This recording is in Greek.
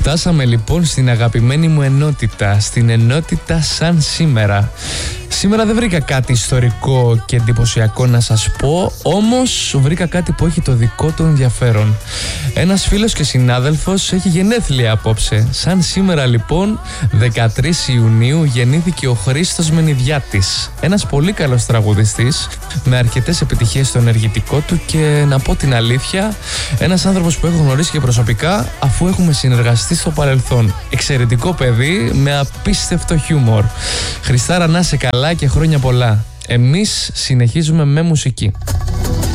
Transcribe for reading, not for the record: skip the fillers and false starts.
Φτάσαμε λοιπόν στην αγαπημένη μου ενότητα, στην ενότητα σαν σήμερα. Σήμερα δεν βρήκα κάτι ιστορικό και εντυπωσιακό να σας πω, όμως βρήκα κάτι που έχει το δικό του ενδιαφέρον. Ένας φίλος και συνάδελφος έχει γενέθλια απόψε. Σαν σήμερα λοιπόν, 13 Ιουνίου, γεννήθηκε ο Χρήστος Μενιδιάτης. Ένας πολύ καλός τραγουδιστής, με αρκετές επιτυχίες στο ενεργητικό του και να πω την αλήθεια, ένας άνθρωπος που έχω γνωρίσει και προσωπικά, αφού έχουμε συνεργαστεί στο παρελθόν. Εξαιρετικό παιδί με απίστευτο χιούμορ. Χριστάρα, να είσαι καλά και χρόνια πολλά. Εμείς συνεχίζουμε με μουσική.